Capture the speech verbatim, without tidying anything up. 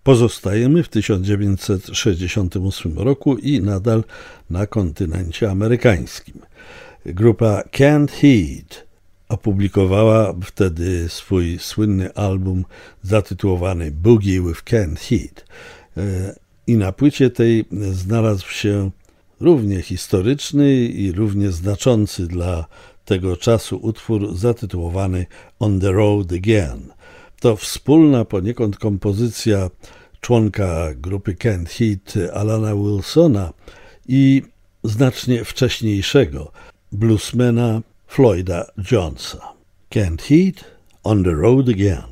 Pozostajemy w tysiąc dziewięćset sześćdziesiątym ósmym roku i nadal na kontynencie amerykańskim. Grupa Canned Heat opublikowała wtedy swój słynny album zatytułowany Boogie with Canned Heat. I na płycie tej znalazł się równie historyczny i równie znaczący dla tego czasu utwór zatytułowany On the Road Again. To wspólna poniekąd kompozycja członka grupy Canned Heat Alana Wilsona i znacznie wcześniejszego bluesmana Floyda Jonesa. Canned Heat, On the Road Again.